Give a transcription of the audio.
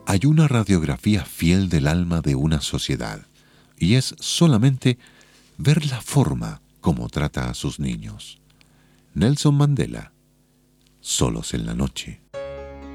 Hay una radiografía fiel del alma de una sociedad, y es solamente ver la forma como trata a sus niños. Nelson Mandela, Solos en la noche.